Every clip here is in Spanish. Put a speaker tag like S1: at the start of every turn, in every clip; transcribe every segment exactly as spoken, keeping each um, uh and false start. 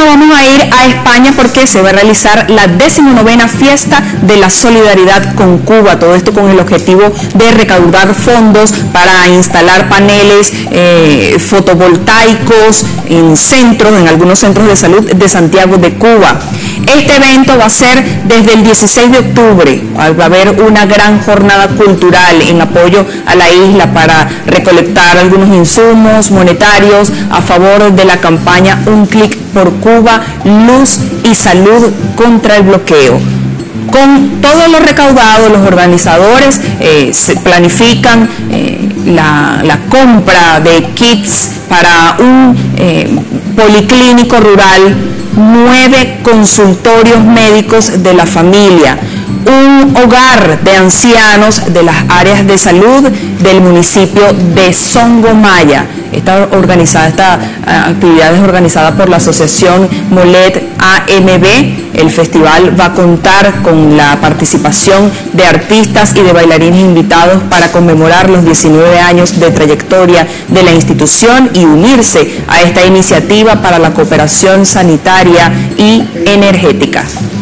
S1: nos vamos a ir a España porque se va a realizar la decimonovena fiesta de la solidaridad con Cuba. Todo esto con el objetivo de recaudar fondos para instalar paneles eh, fotovoltaicos en centros, en algunos centros de salud de Santiago de Cuba. Este evento va a ser desde el dieciséis de octubre. Va a haber una gran jornada cultural en apoyo a la isla para recolectar algunos insumos monetarios a favor de la campaña Un Clic por Cuba, Luz y Salud contra el Bloqueo. Con todo lo recaudado, los organizadores eh, se planifican eh, la, la compra de kits para un eh, policlínico rural, nueve consultorios médicos de la familia, un hogar de ancianos de las áreas de salud del municipio de Songomaya. Esta, organizada, esta uh, actividad es organizada por la asociación Molet A M B. El festival va a contar con la participación de artistas y de bailarines invitados para conmemorar los diecinueve años de trayectoria de la institución y unirse a esta iniciativa para la cooperación sanitaria y energética.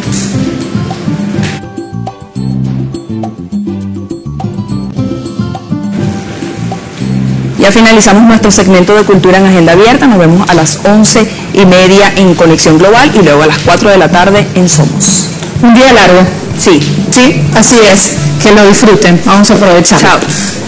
S1: Ya finalizamos nuestro segmento de Cultura en Agenda Abierta. Nos vemos a las once y media en Conexión Global y luego a las cuatro de la tarde en Somos.
S2: Un día largo.
S1: Sí.
S2: Sí, así es. Que lo disfruten. Vamos a aprovechar.
S1: Chao.